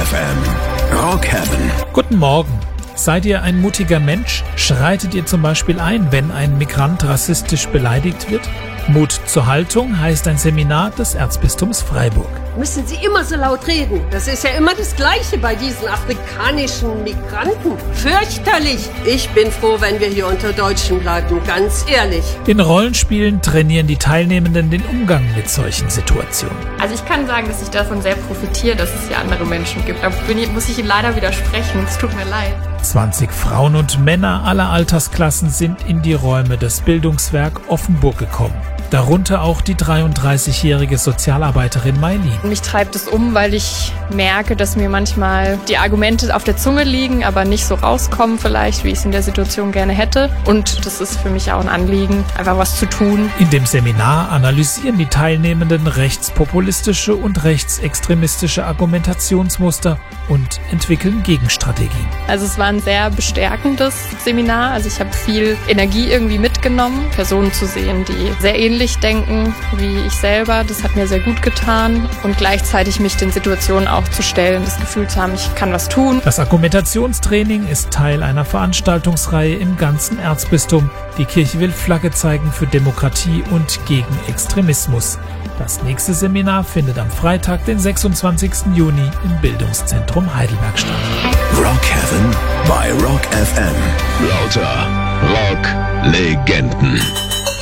FM. Rock Heaven. Guten Morgen. Seid ihr ein mutiger Mensch? Schreitet ihr zum Beispiel ein, wenn ein Migrant rassistisch beleidigt wird? Mut zur Haltung heißt ein Seminar des Erzbistums Freiburg. Müssen Sie immer so laut reden? Das ist ja immer das Gleiche bei diesen afrikanischen Migranten. Fürchterlich. Ich bin froh, wenn wir hier unter Deutschen bleiben, ganz ehrlich. In Rollenspielen trainieren die Teilnehmenden den Umgang mit solchen Situationen. Also ich kann sagen, dass ich davon sehr profitiere, dass es ja andere Menschen gibt. Da muss ich Ihnen leider widersprechen. Es tut mir leid. 20 Frauen und Männer aller Altersklassen sind in die Räume des Bildungswerk Offenburg gekommen. Darunter auch die 33-jährige Sozialarbeiterin Mailin. Mich treibt es weil ich merke, dass mir manchmal die Argumente auf der Zunge liegen, aber nicht so rauskommen vielleicht, wie ich es in der Situation gerne hätte. Und das ist für mich auch ein Anliegen, einfach was zu tun. In dem Seminar analysieren die Teilnehmenden rechtspopulistische und rechtsextremistische Argumentationsmuster und entwickeln Gegenstrategien. Also es war ein sehr bestärkendes Seminar. Also ich habe viel Energie irgendwie mitgenommen, Personen zu sehen, die sehr ähnlich denken wie ich selber. Das hat mir sehr gut getan und gleichzeitig mich den Situationen auch zu stellen, das Gefühl zu haben, ich kann was tun. Das Argumentationstraining ist Teil einer Veranstaltungsreihe im ganzen Erzbistum. Die Kirche will Flagge zeigen für Demokratie und gegen Extremismus. Das nächste Seminar findet am Freitag, den 26. Juni im Bildungszentrum Heidelberg statt. Rock Heaven bei Rock FM. Lauter Rock-Legenden.